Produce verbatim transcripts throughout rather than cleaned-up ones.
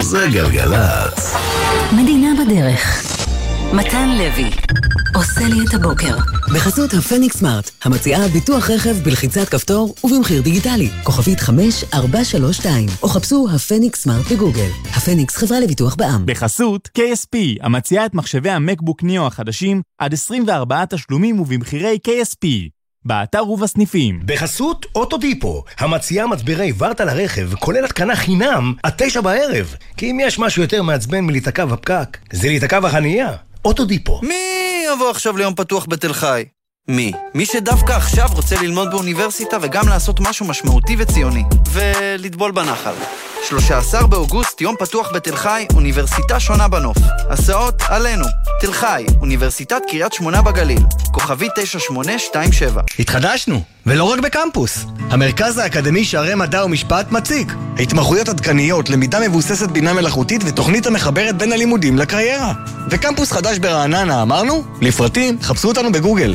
זה גלגלת. מדינה בדרך. מתן לוי עושה לי את הבוקר. בחסות הפניקס סמארט, המציעה ביטוח רכב בלחיצת כפתור ובמחיר דיגיטלי. כוכבית חמש ארבע שלוש שתיים, או חפשו הפניקס סמארט בגוגל. הפניקס חברה לביטוח בע"מ. בחסות קיי אס פי, המציעה את מחשבי המקבוק ניאו החדשים עד עשרים וארבעה תשלומים ובמחירי קיי אס פי. באתר ובסניפים. בחסות אוטודיפו, המציעה מצברי ורטה לרכב, כולל התקנה חינם עד תשע בערב. כי אם יש משהו יותר מעצבן מלהיתקע בפקק, זה להיתקע בחנייה. אוטודיפו. מי יבוא עכשיו ליום פתוח בתל חי? מי? מי שדווקא עכשיו רוצה ללמוד באוניברסיטה וגם לעשות משהו משמעותי וציוני. ולטבול בנחל. שלושה עשר באוגוסט, יום פתוח בתל חי, אוניברסיטה שונה בנוף. הסעות עלינו. תל חי, אוניברסיטת קריית שמונה בגליל. כוכבי תשע שמונה שתיים שבע. התחדשנו, ולא רק בקמפוס. המרכז האקדמי שערי מדע ומשפט מציג. התמחויות עדכניות, למידה מבוססת בינה מלאכותית ותוכנית המחברת בין הלימודים לקריירה. וקמפוס חדש ברעננה, אמרנו? לפרטים, חפשו אותנו בגוגל.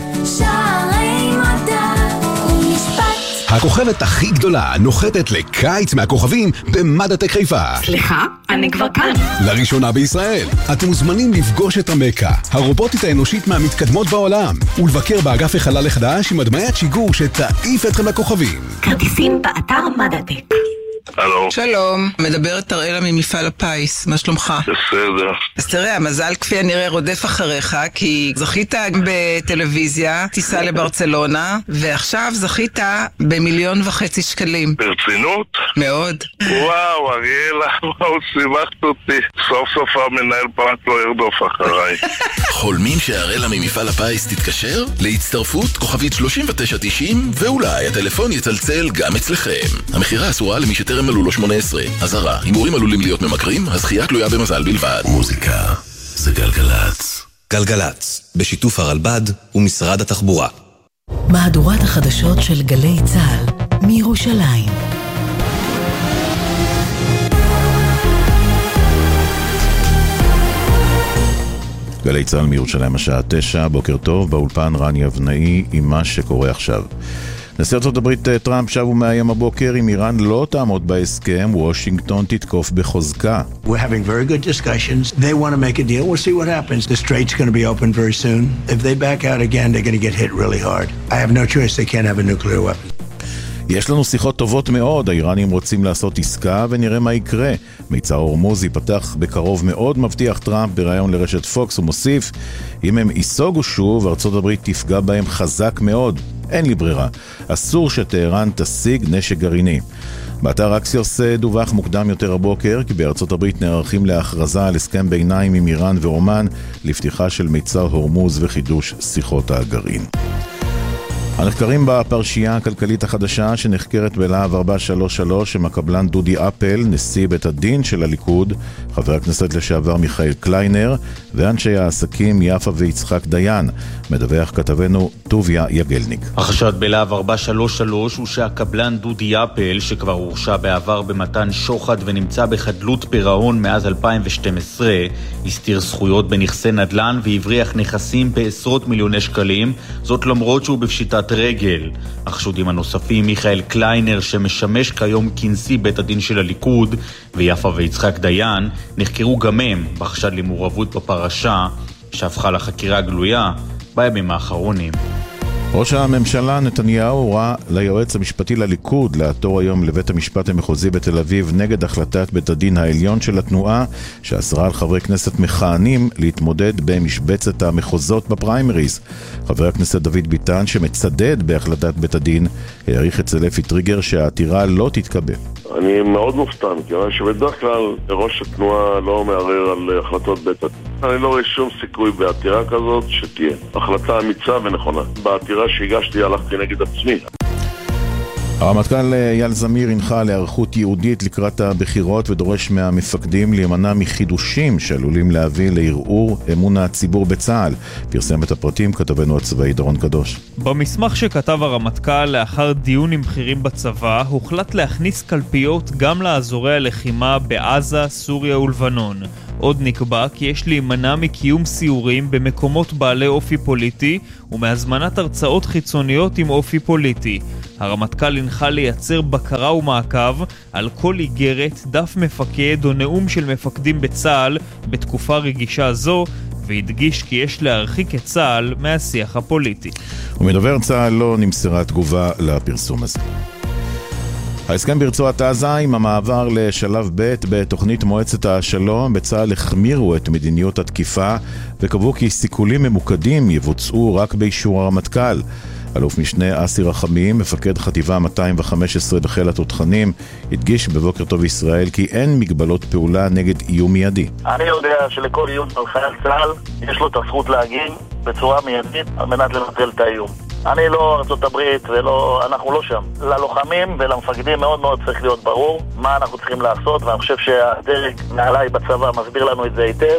שערי מדע ומשפט. הכוכבת הכי גדולה נוחתת לקיץ מהכוכבים במדעטק חיפה. סליחה, אני כבר כאן. לראשונה בישראל, אתם מוזמנים לפגוש את המקה, הרובוטית האנושית מהמתקדמות בעולם, ולבקר באגף החלל החדש עם הדמיית שיגור שתעיף אתכם לכוכבים. כרטיסים באתר מדעטק. הלו. שלום, מדברת אראלה ממפעל הפיס, מה שלומך? בסדר. אז תראה, המזל כפי הנראה רודף אחריך, כי זכית בטלוויזיה, טיסה לברצלונה, ועכשיו זכית במיליון וחצי שקלים. ברצינות? מאוד. וואו, אריאלה, וואו, שימחת אותי. סוף סוף המנהל פרט לא ירדוף אחריי. חולמים שאראלה ממפעל הפיס תתקשר? להצטרפות כוכבית שלושים ותשע תשעים, ואולי הטלפון יצלצל גם אצלכם. המחירה אסורה למי שטרם מלאו לו שמונה עשרה. אזהרה, הימורים עלולים להיות ממכרים, הזכייה תלויה במזל בלבד. מוזיקה זה גלגלצ. גלגלצ, בשיתוף הרלב"ד ומשרד התחבורה. מהדורת החדשות של גלי צה"ל מירושלים. גלי צה"ל מירושלים השעה תשע, בוקר טוב, באולפן רן יבנאי עם מה שקורה עכשיו. נשיא ארצות הברית טראמפ שב ומאיים הבוקר אם איראן לא תעמוד בהסכם, וושינגטון תתקוף בחוזקה. We're having very good discussions. They want to make a deal. We'll see what happens. The strait's going to be open very soon. If they back out again, they're going to get hit really hard. I have no choice. They can't have a nuclear weapon. יש לנו שיחות טובות מאוד, האיראנים רוצים לעשות עסקה ונראה מה יקרה. מיצר הורמוז ייפתח בקרוב מאוד, מבטיח טראמפ בראיון לרשת פוקס, ומוסיף, אם הם ייסוגו שוב, ארצות הברית תפגע בהם חזק מאוד. אין לי ברירה. אסור שטהרן תשיג נשק גרעיני. באתר אקסיוס דווח מוקדם יותר הבוקר, כי בארצות הברית נערכים להכרזה על הסכם ביניים עם איראן ואומן, לפתיחה של מיצר הורמוז וחידוש שיחות הגרעין. הנחקרים בפרשייה הכלכלית החדשה שנחקרת בלהב ארבע שלוש שלוש עם הקבלן דודי אפל, נשיא בית הדין של הליכוד, חבר הכנסת לשעבר מיכאל קליינר, ואנשי העסקים יפה ויצחק דיין. מדווח כתבנו טוביה יגלניק. החשד בלהב ארבע שלוש שלוש הוא שהקבלן דודי אפל, שכבר הורשע בעבר במתן שוחד ונמצא בחדלות פירעון מאז אלפיים ושתים עשרה, הסתיר זכויות בנכסי נדל"ן והבריח נכסים בעשרות מיליוני שקלים, זאת למרות שהוא בפשיטת רגל. החשודים הנוספים מיכאל קליינר, שמשמש כיום כנשיא בית הדין של הליכוד, ויפה ויצחק דיין, נחקרו גם הם בחשד למעורבות בפרשה שהפכה לחקירה גלויה בימים האחרונים. ראש הממשלה נתניהו הורה ליועץ המשפטי לליכוד לעתור היום לבית המשפט המחוזי בתל אביב נגד החלטת בית הדין העליון של התנועה שאסרה על חברי כנסת מכהנים להתמודד במשבצת המחוזות בפריימריז. חבר הכנסת דוד ביטן, שמצדד בהחלטת בית הדין, העריך אצל אפי טריגר שהעתירה לא תתקבל. אני מאוד מופתע, מכיוון שבדרך כלל ראש התנועה לא מערער על החלטות בית הדין. אני לא רואה שום סיכוי בעתירה כזאת שתהיה החלטה אמיצה ונכונה. בעתירה שהגשתי הלכתי נגד עצמי. הרמטכ"ל אייל זמיר הנחה להיערכות יהודית לקראת הבחירות ודורש מהמפקדים להימנע מחידושים שעלולים להביא לערעור אמון הציבור בצה"ל. פרסם את הפרטים כתבנו הצבאי דורון קדוש. במסמך שכתב הרמטכ"ל לאחר דיון עם בכירים בצבא, הוחלט להכניס קלפיות גם לאזורי הלחימה בעזה, סוריה ולבנון. עוד נקבע כי יש להימנע מקיום סיורים במקומות בעלי אופי פוליטי ומהזמנת הרצאות חיצוניות עם אופי פוליטי. הרמטכ"ל הנחה לייצר בקרה ומעקב על כל איגרת, דף מפקד או נאום של מפקדים בצה"ל בתקופה רגישה זו, והדגיש כי יש להרחיק את צה"ל מהשיח הפוליטי. ומדובר צה"ל לא נמסרה תגובה לפרסום הזה. ההסכם ברצועת עזה עם המעבר לשלב ב' בתוכנית מועצת השלום בצה"ל החמירו את מדיניות התקיפה וקבעו כי סיכולים ממוקדים יבוצעו רק באישור הרמטכ"ל. אלוף משנה אסי רחמים, מפקד חטיבה מאתיים וחמש עשרה בחיל התותחנים, הדגיש בבוקר טוב ישראל כי אין מגבלות פעולה נגד איום מיידי. אני יודע שלכל איום על חייל צה"ל יש לו את הזכות להגיב בצורה מיידית על מנת לבטל את האיום. אני לא ארצות הברית ולא, אנחנו לא שם. ללוחמים ולמפקדים מאוד מאוד צריך להיות ברור מה אנחנו צריכים לעשות, ואני חושב שהדרג מעליי בצבא מסביר לנו את זה היטב.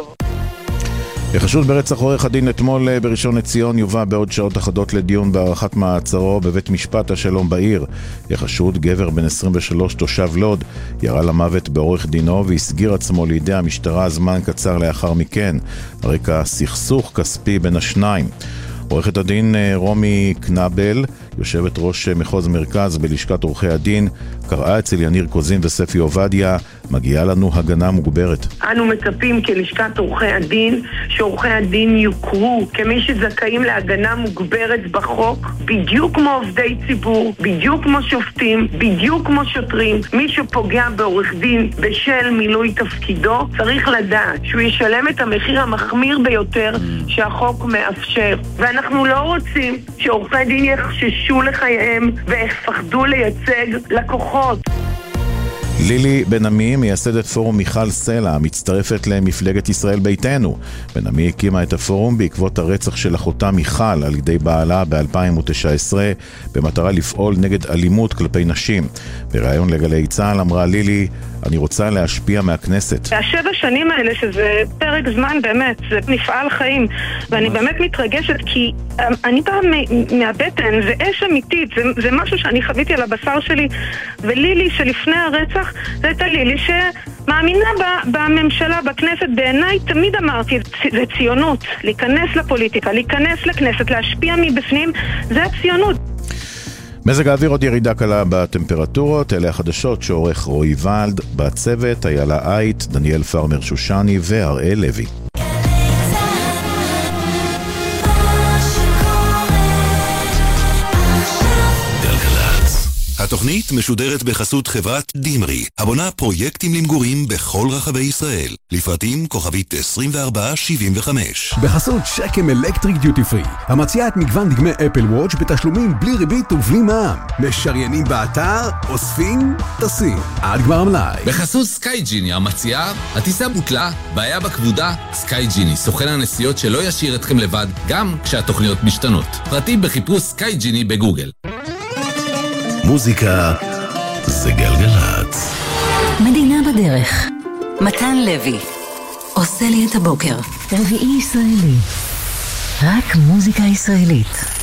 החשוד ברצח עורך הדין אתמול בראשון לציון יובא בעוד שעות אחדות לדיון בהארכת מעצרו בבית משפט השלום בעיר. החשוד, גבר בן עשרים ושלוש, תושב לוד, ירה למוות בעורך דינו והסגיר עצמו לידי המשטרה זמן קצר לאחר מכן. הרקע סכסוך כספי בין השניים. עורכת הדין רומי קנבל, יושבת ראש מחוז מרכז בלשכת עורכי הדין, קראה אצל יניר קוזין וספי עובדיה, מגיעה לנו הגנה מוגברת. אנו מצפים כלשכת עורכי הדין שעורכי הדין יוכרו כמי שזכאים להגנה מוגברת בחוק, בדיוק כמו עובדי ציבור, בדיוק כמו שופטים, בדיוק כמו שוטרים. מי שפוגע בעורך דין בשל מילוי תפקידו צריך לדעת שהוא ישלם את המחיר המחמיר ביותר שהחוק מאפשר. ואנחנו לא רוצים שעורכי דין יחששו לחייהם ויפחדו לייצג לקוחות. לילי בן עמי, מייסדת פורום מיכל סלע, מצטרפת למפלגת ישראל ביתנו. בן עמי הקימה את הפורום בעקבות הרצח של אחותה מיכל על ידי בעלה ב-אלפיים ותשע עשרה, במטרה לפעול נגד אלימות כלפי נשים. בראיון לגלי צה"ל אמרה לילי, אני רוצה להשפיע מהכנסת. השבע שנים האלה, שזה פרק זמן באמת, זה מפעל חיים, ואני באמת מתרגשת כי אני באה מהבטן, זה אש אמיתית, זה, זה משהו שאני חוויתי על הבשר שלי, ולילי שלפני הרצח, זה הייתה לילי שמאמינה בממשלה, בכנסת. בעיניי תמיד אמרתי, זה ציונות, להיכנס לפוליטיקה, להיכנס לכנסת, להשפיע מבפנים, זה הציונות. מזג האוויר עוד ירידה קלה בטמפרטורות, אלה החדשות שעורך רועי ולד, בצוות איילה אייט, דניאל פרמר שושני והראל לוי. התוכנית משודרת בחסות חברת דימרי, הבונה פרויקטים למגורים בכל רחבי ישראל. לפרטים כוכבית עשרים וארבע שבעים וחמש. בחסות שקם אלקטריק דיוטי פרי, המציעה את מגוון דגמי אפל וואץ' בתשלומים בלי ריבית ובלי מע"מ. משריינים באתר, אוספים, טסים. עד גמר המלאי. בחסות סקייג'יני, המציעה, הטיסה בוטלה, בעיה בכבודה, סקייג'יני, סוכן הנסיעות שלא ישאיר אתכם לבד, גם כשהתוכניות משתנות. פרטים בחיפוש סקייג'יני בגוגל. מוזיקה זה גלגלצ. מדינה בדרך. מתן לוי עושה לי את הבוקר. רביעי ישראלי. רק מוזיקה ישראלית.